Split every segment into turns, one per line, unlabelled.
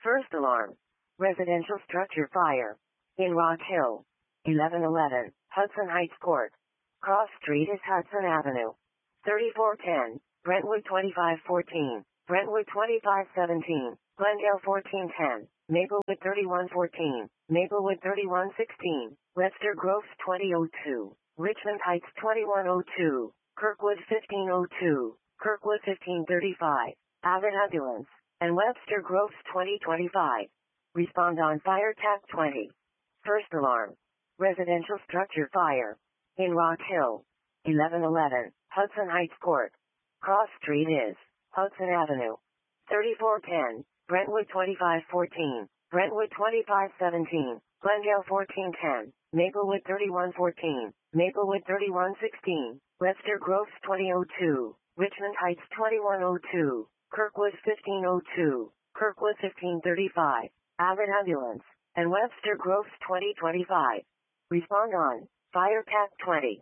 First alarm. Residential structure fire. In Rock Hill. 1111, Hudson Heights Court. Cross Street is Hudson Avenue. 3410, Brentwood 2514, Brentwood 2517, Glendale 1410, Maplewood 3114, Maplewood 3116, Webster Groves 2002, Richmond Heights 2102, Kirkwood 1502, Kirkwood 1535, Avid Ambulance, and Webster Groves 2025. Respond on Fire TAC 20. First alarm. Residential structure fire. In Rock Hill. 1111, Hudson Heights Court. Cross Street is Hudson Avenue. 3410, Brentwood 2514, Brentwood 2517, Glendale 1410, Maplewood 3114, Maplewood 3116, Webster Groves 2002, Richmond Heights 2102, Kirkwood 1502, Kirkwood 1535, Avid Ambulance, and Webster Groves 2025. Respond on Fire TAC 20.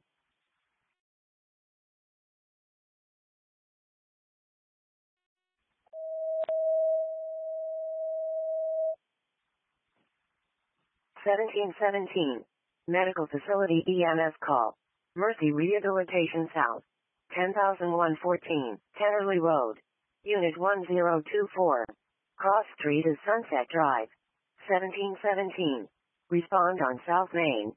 (1717). Medical Facility EMS call. Mercy Rehabilitation South. 10,114, Tennerly Road. Unit 1024. Cross Street is Sunset Drive. 1717. Respond on South Main.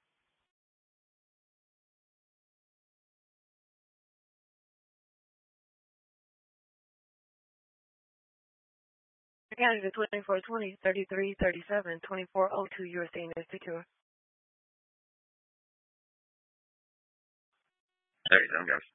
Canada 2420, 3337, 2402, you are staying as secure.
There you go, guys.